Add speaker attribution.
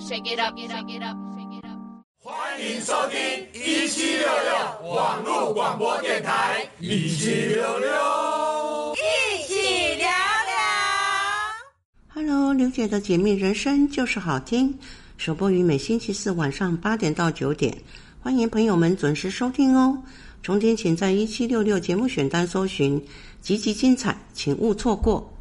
Speaker 1: shake it up, shake it up, shake it up。
Speaker 2: 欢迎收听1766网络广播电台1766，
Speaker 3: 一起聊聊。
Speaker 4: Hello， 刘姐的解密人生就是好听，首播于每星期四晚上8点到9点，欢迎朋友们准时收听哦。重点请在1766节目选单搜寻，集集精彩，请勿错过。